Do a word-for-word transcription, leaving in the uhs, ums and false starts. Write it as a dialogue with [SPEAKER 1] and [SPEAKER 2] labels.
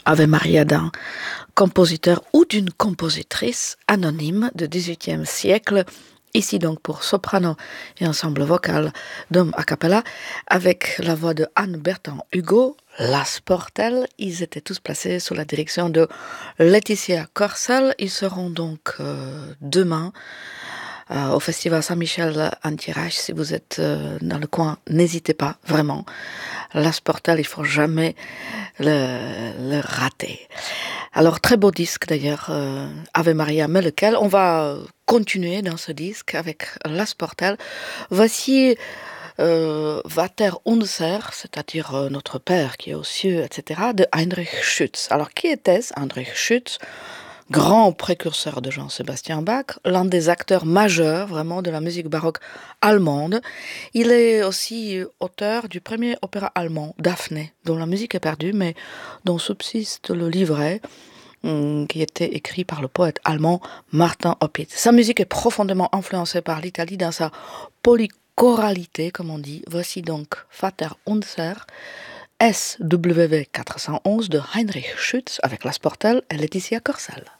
[SPEAKER 1] Ave Maria d'un compositeur ou d'une compositrice anonyme du dix-huitième siècle, ici donc pour soprano et ensemble vocal d'hommes a cappella, avec la voix de Anne Bertrand-Hugo, Las Portelles. Ils étaient tous placés sous la direction de Laetitia Corsel. Ils seront donc euh, demain euh, au Festival Saint-Michel Antirache. Si vous êtes euh, dans le coin, n'hésitez pas, vraiment. Las Portelles, il ne faut jamais le, le rater. Alors, très beau disque d'ailleurs, euh, Ave Maria, mais lequel on va continuer dans ce disque avec Las Portelles. Voici euh, Vater unser, c'est-à-dire euh, notre Père qui est aux cieux, et cetera, de Heinrich Schütz. Alors, qui était-ce, Heinrich Schütz? Grand précurseur de Jean-Sébastien Bach, l'un des acteurs majeurs vraiment de la musique baroque allemande. Il est aussi auteur du premier opéra allemand, Daphné, dont la musique est perdue, mais dont subsiste le livret, qui était écrit par le poète allemand Martin Opitz. Sa musique est profondément influencée par l'Italie dans sa polychoralité, comme on dit. Voici donc Vater unser, S W V quatre cent onze de Heinrich Schütz avec Las Portelles et Laetitia Corsel.